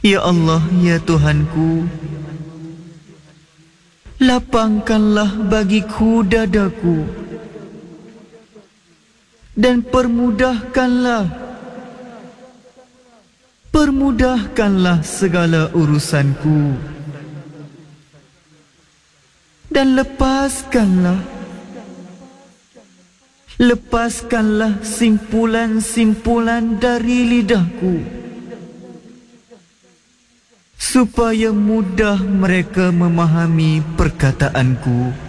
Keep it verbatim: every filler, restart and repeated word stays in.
Ya Allah, ya Tuhanku, lapangkanlah bagiku dadaku dan permudahkanlah, permudahkanlah segala urusanku dan lepaskanlah, lepaskanlah simpulan-simpulan dari lidahku, supaya mudah mereka memahami perkataanku